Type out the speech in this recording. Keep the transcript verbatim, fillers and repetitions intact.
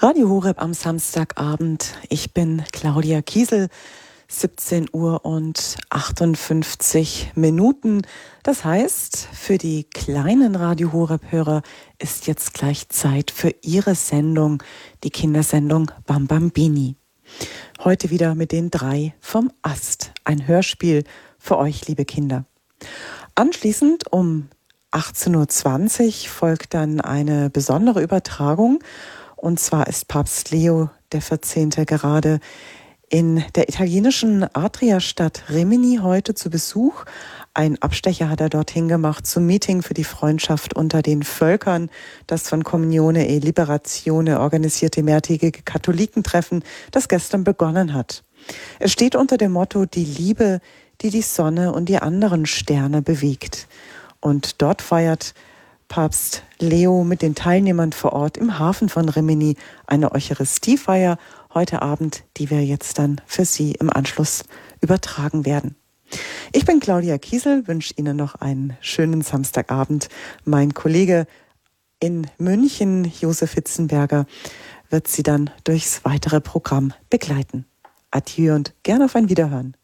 Radio Horeb am Samstagabend. Ich bin Claudia Kiesel. siebzehn Uhr und achtundfünfzig Minuten. Das heißt, für die kleinen Radio Horeb-Hörer ist jetzt gleich Zeit für ihre Sendung, die Kindersendung Bambambini. Heute wieder mit den drei vom Ast. Ein Hörspiel für euch, liebe Kinder. Anschließend um achtzehn Uhr zwanzig folgt dann eine besondere Übertragung. Und zwar ist Papst Leo der vierzehnte gerade in der italienischen Adria-Stadt Rimini heute zu Besuch. Ein Abstecher hat er dorthin gemacht zum Meeting für die Freundschaft unter den Völkern, das von Comunione e Liberazione organisierte mehrtägige Katholikentreffen, das gestern begonnen hat. Es steht unter dem Motto Die Liebe, die die Sonne und die anderen Sterne bewegt. Und dort feiert Papst Leo mit den Teilnehmern vor Ort im Hafen von Rimini eine Eucharistiefeier heute Abend, die wir jetzt dann für Sie im Anschluss übertragen werden. Ich bin Claudia Kiesel, wünsche Ihnen noch einen schönen Samstagabend. Mein Kollege in München, Josef Hitzenberger, wird Sie dann durchs weitere Programm begleiten. Adieu und gerne auf ein Wiederhören.